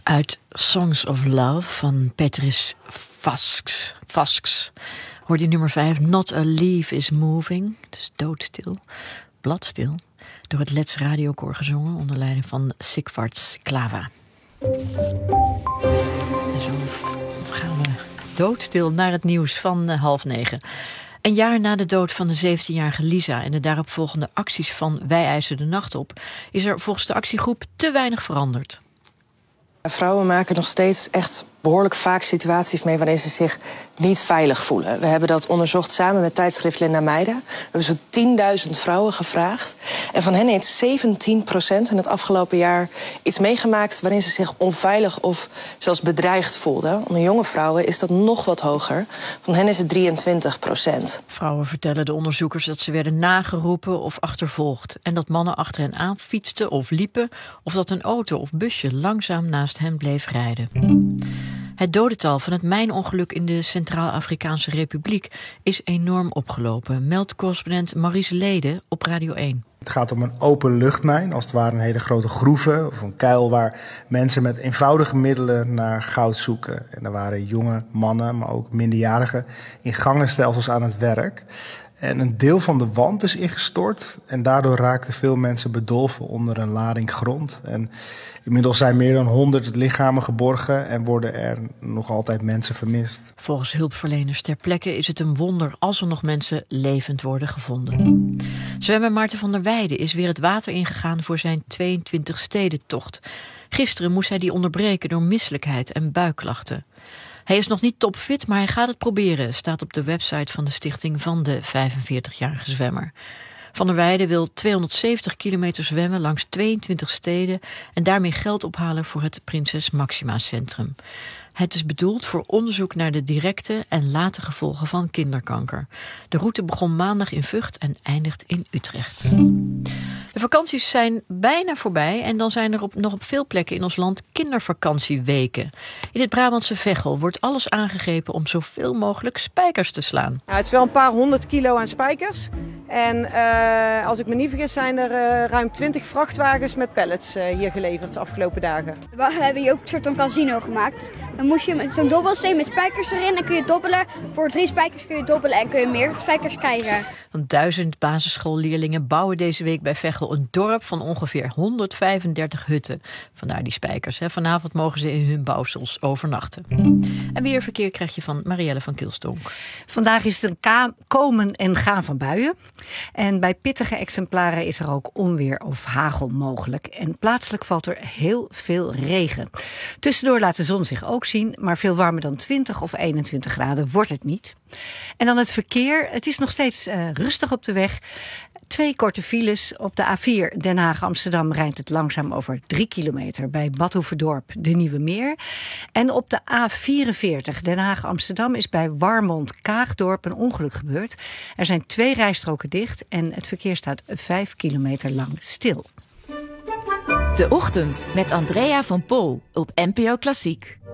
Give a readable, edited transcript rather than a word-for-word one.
Uit Songs of Love van Petrus Vasks. Hoor die nummer 5. Not a leaf is moving. Dus doodstil. Bladstil. Door het Let's Radiokoor gezongen onder leiding van Sigvard Klava. En zo gaan we doodstil naar het nieuws van 8:30. Een jaar na de dood van de 17-jarige Lisa en de daaropvolgende acties van Wij eisen de nacht op, is er volgens de actiegroep te weinig veranderd. Vrouwen maken nog steeds echt behoorlijk vaak situaties mee waarin ze zich niet veilig voelen. We hebben dat onderzocht samen met tijdschrift Linda Meijden. We hebben zo'n 10.000 vrouwen gevraagd. En van hen heeft 17% in het afgelopen jaar iets meegemaakt waarin ze zich onveilig of zelfs bedreigd voelden. Onder jonge vrouwen is dat nog wat hoger. Van hen is het 23%. Vrouwen vertellen de onderzoekers dat ze werden nageroepen of achtervolgd. En dat mannen achter hen aan fietsten of liepen. Of dat een auto of busje langzaam naast hen bleef rijden. Het dodental van het mijnongeluk in de Centraal-Afrikaanse Republiek is enorm opgelopen, meldt correspondent Maurice Lede op Radio 1. Het gaat om een openluchtmijn, als het ware een hele grote groeve of een kuil waar mensen met eenvoudige middelen naar goud zoeken. En er waren jonge mannen, maar ook minderjarigen in gangenstelsels aan het werk. En een deel van de wand is ingestort en daardoor raakten veel mensen bedolven onder een lading grond. En inmiddels zijn meer dan 100 lichamen geborgen en worden er nog altijd mensen vermist. Volgens hulpverleners ter plekke is het een wonder als er nog mensen levend worden gevonden. Zwemmer Maarten van der Weijden is weer het water ingegaan voor zijn 22-stedentocht. Gisteren moest hij die onderbreken door misselijkheid en buikklachten. Hij is nog niet topfit, maar hij gaat het proberen, staat op de website van de stichting van de 45-jarige zwemmer. Van der Weijden wil 270 kilometer zwemmen langs 22 steden en daarmee geld ophalen voor het Prinses Maxima Centrum. Het is bedoeld voor onderzoek naar de directe en late gevolgen van kinderkanker. De route begon maandag in Vught en eindigt in Utrecht. De vakanties zijn bijna voorbij en dan zijn er nog op veel plekken in ons land kindervakantieweken. In het Brabantse Veghel wordt alles aangegrepen om zoveel mogelijk spijkers te slaan. Ja, het is wel een paar 100 kilo aan spijkers. En als ik me niet vergis zijn er ruim 20 vrachtwagens met pallets hier geleverd de afgelopen dagen. We hebben hier ook een soort van casino gemaakt. Dan moest je met zo'n dobbelsteen met spijkers erin en kun je dobbelen. Voor 3 spijkers kun je dobbelen en kun je meer spijkers krijgen. 1000 basisschoolleerlingen bouwen deze week bij Veghel een dorp van ongeveer 135 hutten. Vandaar die spijkers. Hè. Vanavond mogen ze in hun bouwsels overnachten. En weer verkeer krijg je van Marielle van Kilstonk. Vandaag is er een komen en gaan van buien. En bij pittige exemplaren is er ook onweer of hagel mogelijk. En plaatselijk valt er heel veel regen. Tussendoor laat de zon zich ook zien, maar veel warmer dan 20 of 21 graden wordt het niet. En dan het verkeer. Het is nog steeds rustig op de weg. 2 korte files. Op de A4 Den Haag-Amsterdam rijdt het langzaam over 3 kilometer bij Bad Hoeverdorp, de Nieuwe Meer. En op de A44 Den Haag-Amsterdam is bij Warmond-Kaagdorp een ongeluk gebeurd. Er zijn 2 rijstroken dicht en het verkeer staat 5 kilometer lang stil. De Ochtend met Andrea van Pol op NPO Klassiek.